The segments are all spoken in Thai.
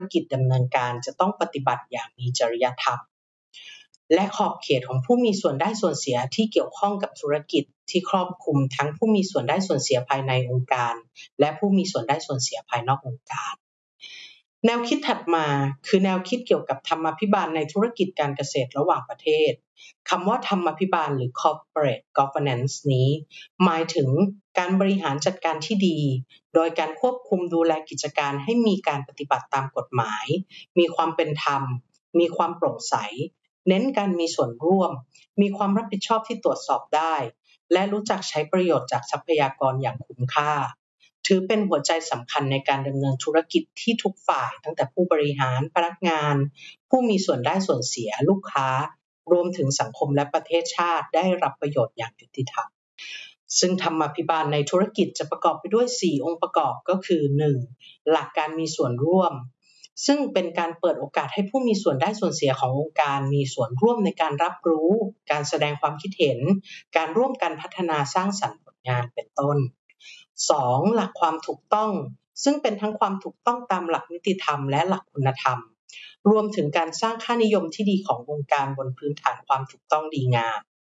กิจดำเนินการจะต้องปฏิบัติอย่างมีจริยธรรมและขอบเขตของผู้มีส่วนได้ส่วนเสียที่เกี่ยวข้องกับธุรกิจที่ครอบคลุมทั้งผู้มีส่วนได้ส่วนเสียภายในองค์การและผู้มีส่วนได้ส่วนเสียภายนอกองค์การแนวคิดถัดมาคือแนวคิดเกี่ยวกับธรรมาภิบาลในธุรกิจการเกษตรระหว่างประเทศคำว่าธรรมาภิบาลหรือ corporate governance นี้หมายถึงการบริหารจัดการที่ดีโดยการควบคุมดูแลกิจการให้มีการปฏิบัติตามกฎหมายมีความเป็นธรรมมีความโปร่งใสเน้นการมีส่วนร่วมมีความรับผิดชอบที่ตรวจสอบได้และรู้จักใช้ประโยชน์จากทรัพยากรอย่างคุ้มค่าถือเป็นหัวใจสำคัญในการดำเนินธุรกิจที่ทุกฝ่ายตั้งแต่ผู้บริหารพนักงานผู้มีส่วนได้ส่วนเสียลูกค้ารวมถึงสังคมและประเทศชาติได้รับประโยชน์อย่างยุติธรรมซึ่งธรรมาภิบาลในธุรกิจจะประกอบไปด้วย4องค์ประกอบก็คือ 1. หลักการมีส่วนร่วมซึ่งเป็นการเปิดโอกาสให้ผู้มีส่วนได้ส่วนเสียขององค์การมีส่วนร่วมในการรับรู้การแสดงความคิดเห็นการร่วมกันพัฒนาสร้างสรรค์ผลงานเป็นต้น 2. หลักความถูกต้องซึ่งเป็นทั้งความถูกต้องตามหลักนิติธรรมและหลักคุณธรรมรวมถึงการสร้างค่านิยมที่ดีขององค์การบนพื้นฐานความถูกต้องดีงาม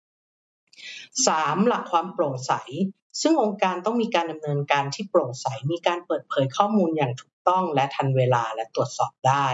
3. หลักความโปร่งใสซึ่งองค์การต้องมีการดำเนินการที่โปร่งใสมีการเปิดเผยข้อมูลอย่างถูกต้องและทันเวลาและตรวจสอบได้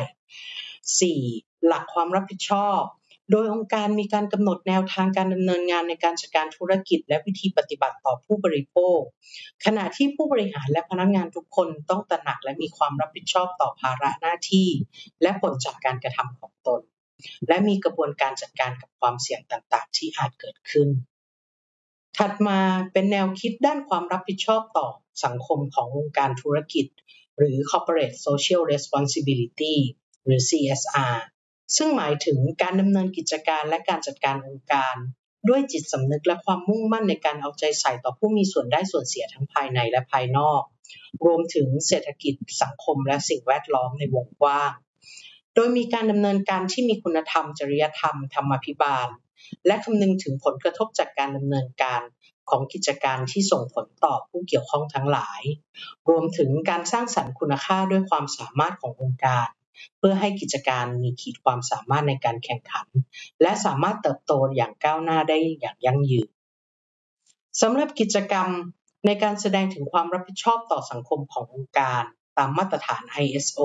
4. หลักความรับผิดชอบโดยองค์การมีการกำหนดแนวทางการดำเนินงานในการจัดการธุรกิจและวิธีปฏิบัติต่อผู้บริโภคขณะที่ผู้บริหารและพนักงานทุกคนต้องตระหนักและมีความรับผิดชอบต่อภาระหน้าที่และผลจากการกระทำของตนและมีกระบวนการจัดการกับความเสี่ยงต่างๆที่อาจเกิดขึ้นถัดมาเป็นแนวคิดด้านความรับผิดชอบต่อสังคมขององค์การธุรกิจหรือ Corporate Social Responsibility หรือ CSR ซึ่งหมายถึงการดำเนินกิจการและการจัดการองค์การด้วยจิตสำนึกและความมุ่งมั่นในการเอาใจใส่ต่อผู้มีส่วนได้ส่วนเสียทั้งภายในและภายนอกรวมถึงเศรษฐกิจสังคมและสิ่งแวดล้อมในวงกว้างโดยมีการดำเนินการที่มีคุณธรรมจริยธรรมธรรมาภิบาลและคำนึงถึงผลกระทบจากการดำเนินการของกิจการที่ส่งผลต่อผู้เกี่ยวข้องทั้งหลายรวมถึงการสร้างสรรค์คุณค่าด้วยความสามารถขององค์การเพื่อให้กิจการมีขีดความสามารถในการแข่งขันและสามารถเติบโตอย่างก้าวหน้าได้อย่างยั่งยืนสำหรับกิจกรรมในการแสดงถึงความรับผิดชอบต่อสังคมขององค์การตามมาตรฐาน ISO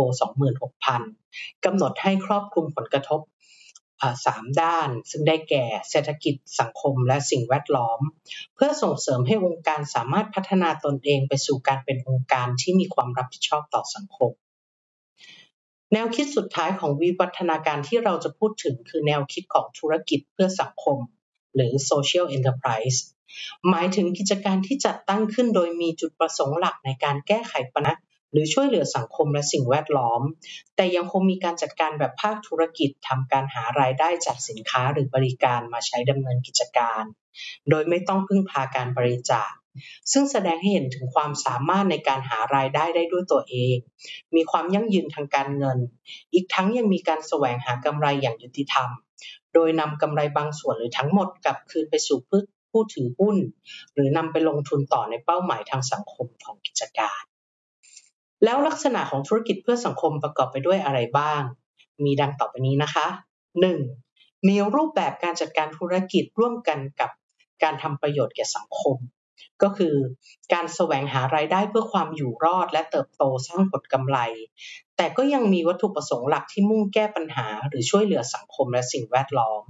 26000 กำหนดให้ครอบคลุมผลกระทบ3 ด้านซึ่งได้แก่เศรษฐกิจสังคมและสิ่งแวดล้อมเพื่อส่งเสริมให้องค์การสามารถพัฒนาตนเองไปสู่การเป็นองค์การที่มีความรับผิดชอบต่อสังคมแนวคิดสุดท้ายของวิวัฒนาการที่เราจะพูดถึงคือแนวคิดของธุรกิจเพื่อสังคมหรือ Social Enterprise หมายถึงกิจการที่จัดตั้งขึ้นโดยมีจุดประสงค์หลักในการแก้ไขปัญหาหรือช่วยเหลือสังคมและสิ่งแวดล้อมแต่ยังคงมีการจัดการแบบภาคธุรกิจทำการหารายได้จากสินค้าหรือบริการมาใช้ดำเนินกิจการโดยไม่ต้องพึ่งพาการบริจาคซึ่งแสดงให้เห็นถึงความสามารถในการหารายได้ได้ด้วยตัวเองมีความยั่งยืนทางการเงินอีกทั้งยังมีการแสวงหากำไรอย่างยุติธรรมโดยนำกำไรบางส่วนหรือทั้งหมดกลับคืนไปสู่ผู้ถือหุ้นหรือนำไปลงทุนต่อในเป้าหมายทางสังคมของกิจการแล้วลักษณะของธุรกิจเพื่อสังคมประกอบไปด้วยอะไรบ้างมีดังต่อไปนี้นะคะ 1. มีรูปแบบการจัดการธุรกิจร่วมกันกับการทำประโยชน์แก่สังคมก็คือการแสวงหารายได้เพื่อความอยู่รอดและเติบโตสร้างผลกำไรแต่ก็ยังมีวัตถุประสงค์หลักที่มุ่งแก้ปัญหาหรือช่วยเหลือสังคมและสิ่งแวดล้อม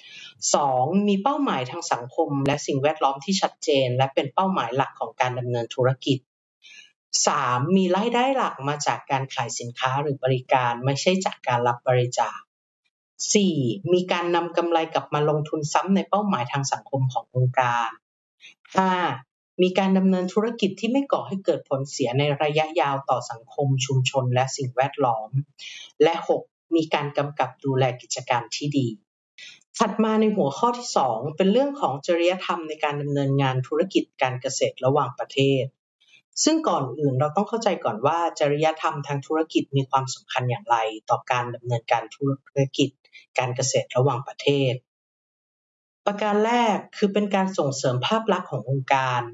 2. มีเป้าหมายทางสังคมและสิ่งแวดล้อมที่ชัดเจนและเป็นเป้าหมายหลักของการดำเนินธุรกิจ 3. มีรายได้หลักมาจากการขายสินค้าหรือบริการไม่ใช่จากการรับบริจาค 4. มีการนำกำไรกลับมาลงทุนซ้ำในเป้าหมายทางสังคมขององค์การ 5. มีการดำเนินธุรกิจที่ไม่ก่อให้เกิดผลเสียในระยะยาวต่อสังคมชุมชนและสิ่งแวดล้อมและ 6. มีการกำกับดูแลกิจการที่ดีถัดมาในหัวข้อที่ 2 เป็นเรื่องของจริยธรรมในการดำเนินงานธุรกิจการเกษตรระหว่างประเทศซึ่งก่อนอื่นเราต้องเข้าใจก่อนว่าจริยธรรมทางธุรกิจมีความสำคัญอย่างไรต่อการดำเนินการธุรกิจการเกษตรระหว่างประเทศประการแรกคือเป็นการส่งเสริมภาพลักษณ์ขององค์การ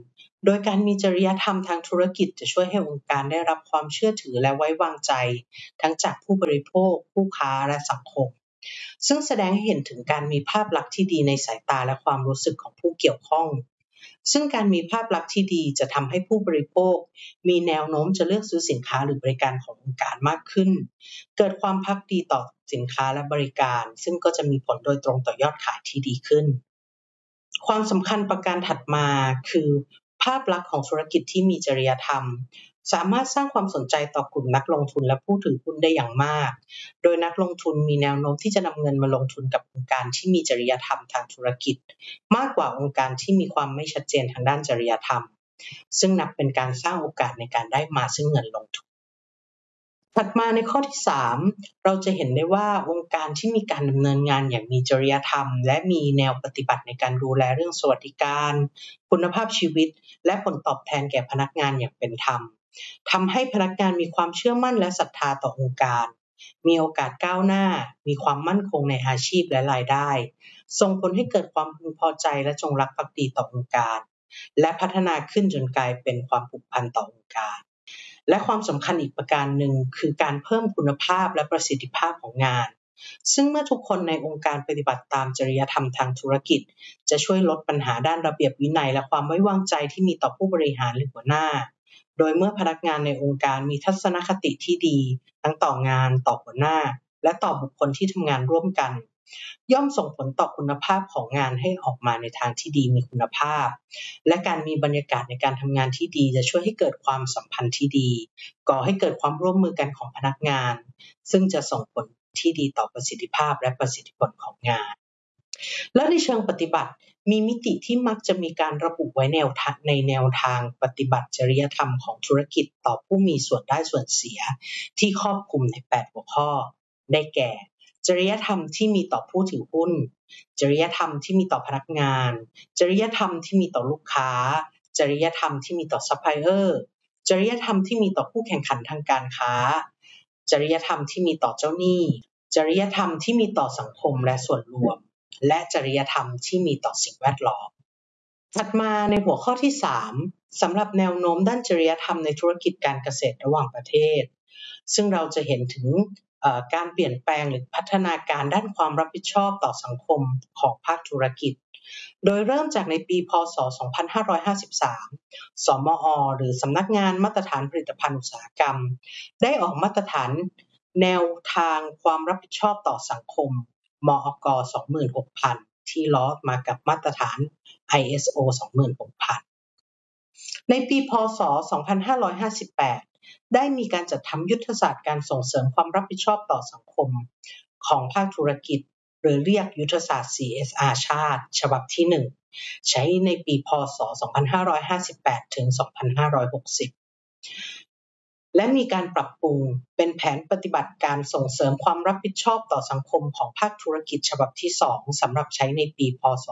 โดยการมีจริยธรรมทางธุรกิจจะช่วยให้องค์การได้รับความเชื่อถือและไว้วางใจทั้งจากผู้บริโภคผู้ค้าและสังคมซึ่งแสดงให้เห็นถึงการมีภาพลักษณ์ที่ดีในสายตาและความรู้สึกของผู้เกี่ยวข้องซึ่งการมีภาพลักษณ์ที่ดีจะทำให้ผู้บริโภคมีแนวโน้มจะเลือกซื้อสินค้าหรือบริการขององค์การมากขึ้นเกิดความภักดีต่อสินค้าและบริการซึ่งก็จะมีผลโดยตรงต่อยอดขายที่ดีขึ้นความสำคัญประการถัดมาคือภาพลักษณ์ของธุรกิจที่มีจริยธรรมสามารถสร้างความสนใจต่อกลุ่มนักลงทุนและผู้ถือหุ้นได้อย่างมากโดยนักลงทุนมีแนวโน้มที่จะนำเงินมาลงทุนกับองค์การที่มีจริยธรรมทางธุรกิจมากกว่าองค์การที่มีความไม่ชัดเจนทางด้านจริยธรรมซึ่งนับเป็นการสร้างโอกาสในการได้มาซึ่งเงินลงทุนถัดมาในข้อที่3เราจะเห็นได้ว่าองค์การที่มีการดำเนินงานอย่างมีจริยธรรมและมีแนวปฏิบัติในการดูแลเรื่องสวัสดิการคุณภาพชีวิตและผลตอบแทนแก่พนักงานอย่างเป็นธรรมทำให้พนักงานมีความเชื่อมั่นและศรัทธาต่อองค์การมีโอกาสก้าวหน้ามีความมั่นคงในอาชีพและรายได้ส่งผลให้เกิดความพึงพอใจและจงรักภักดีต่อองค์การและพัฒนาขึ้นจนกลายเป็นความผูกพันต่อองค์การและความสำคัญอีกประการหนึ่งคือการเพิ่มคุณภาพและประสิทธิภาพของงานซึ่งเมื่อทุกคนในองค์การปฏิบัติตามจริยธรรมทางธุรกิจจะช่วยลดปัญหาด้านระเบียบวินัยและความไว้วางใจที่มีต่อผู้บริหารหรือหัวหน้าโดยเมื่อพนักงานในองค์การมีทัศนคติที่ดีทั้งต่องานต่อหัวหน้าและต่อบุคคลที่ทำงานร่วมกันย่อมส่งผลต่อคุณภาพของงานให้ออกมาในทางที่ดีมีคุณภาพและการมีบรรยากาศในการทำงานที่ดีจะช่วยให้เกิดความสัมพันธ์ที่ดีก่อให้เกิดความร่วมมือกันของพนักงานซึ่งจะส่งผลที่ดีต่อประสิทธิภาพและประสิทธิผลของงานและในเชิงปฏิบัติมีมิติที่มักจะมีการระบุไว้ในแนวทางปฏิบัติจริยธรรมของธุรกิจต่อผู้มีส่วนได้ส่วนเสียที่ครอบคลุมใน8หัวข้อได้แก่จริยธรรมที่มีต่อผู้ถือหุ้นจริยธรรมที่มีต่อพนักงานจริยธรรมที่มีต่อลูกค้าจริยธรรมที่มีต่อซัพพลายเออร์จริยธรรมที่มีต่อผู้แข่งขันทางการค้าจริยธรรมที่มีต่อเจ้าหนี้จริยธรรมที่มีต่อสังคมและส่วนรวมและจริยธรรมที่มีต่อสิ่งแวดล้อมถัดมาในหัวข้อที่3สำหรับแนวโน้มด้านจริยธรรมในธุรกิจการเกษตรระหว่างประเทศซึ่งเราจะเห็นถึงการเปลี่ยนแปลงหรือพัฒนาการด้านความรับผิดชอบต่อสังคมของภาคธุรกิจโดยเริ่มจากในปีพ.ศ. 2553 สมอ.หรือสำนักงานมาตรฐานผลิตภัณฑ์อุตสาหกรรมได้ออกมาตรฐานแนวทางความรับผิดชอบต่อสังคมมอก. 26,000 ที่ล้อมากับมาตรฐาน ISO 26,000 ในปีพ.ศ. 2558ได้มีการจัดทำยุทธศาสตร์การส่งเสริมความรับผิดชอบต่อสังคมของภาคธุรกิจหรือเรียกยุทธศาสตร์ CSR ชาติฉบับที่1ใช้ในปีพ.ศ. 2558 ถึง 2560 และมีการปรับปรุงเป็นแผนปฏิบัติการส่งเสริมความรับผิดชอบต่อสังคมของภาคธุรกิจฉบับที่2สำหรับใช้ในปีพ.ศ.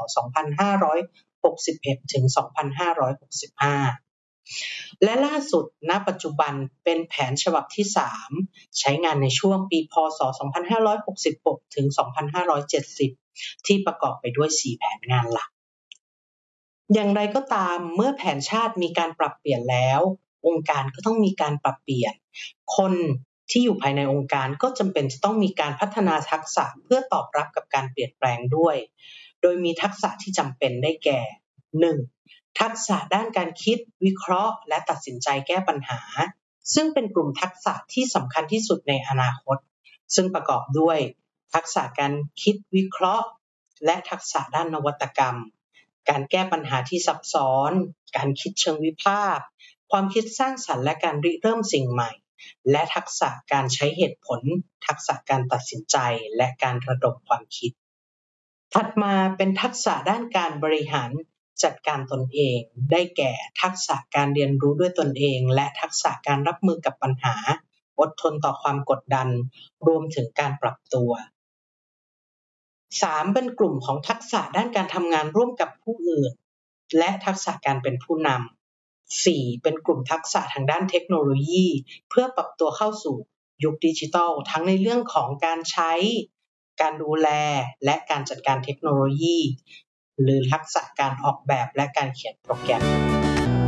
2561 ถึง 2565และล่าสุดณปัจจุบันเป็นแผนฉบับที่3ใช้งานในช่วงปีพ.ศ. 2566 ถึง 2570 ที่ประกอบไปด้วย4แผนงานหลักอย่างไรก็ตามเมื่อแผนชาติมีการปรับเปลี่ยนแล้วองค์การก็ต้องมีการปรับเปลี่ยนคนที่อยู่ภายในองค์การก็จำเป็นจะต้องมีการพัฒนาทักษะเพื่อตอบรับกับการเปลี่ยนแปลงด้วยโดยมีทักษะที่จำเป็นได้แก่ 1. ทักษะด้านการคิดวิเคราะห์และตัดสินใจแก้ปัญหาซึ่งเป็นกลุ่มทักษะที่สำคัญที่สุดในอนาคตซึ่งประกอบด้วยทักษะการคิดวิเคราะห์และทักษะด้านนวัตกรรมการแก้ปัญหาที่ซับซ้อนการคิดเชิงวิพากษ์ความคิดสร้างสรรค์และการริเริ่มสิ่งใหม่และทักษะการใช้เหตุผลทักษะการตัดสินใจและการระดมความคิดถัดมาเป็นทักษะด้านการบริหารจัดการตนเองได้แก่ทักษะการเรียนรู้ด้วยตนเองและทักษะการรับมือกับปัญหาอดทนต่อความกดดันรวมถึงการปรับตัว 3. เป็นกลุ่มของทักษะด้านการทำงานร่วมกับผู้อื่นและทักษะการเป็นผู้นำ 4. เป็นกลุ่มทักษะทางด้านเทคโนโลยีเพื่อปรับตัวเข้าสู่ยุคดิจิทัลทั้งในเรื่องของการใช้การดูแลและการจัดการเทคโนโลยีหรือทักษะการออกแบบและการเขียนโปรแกรม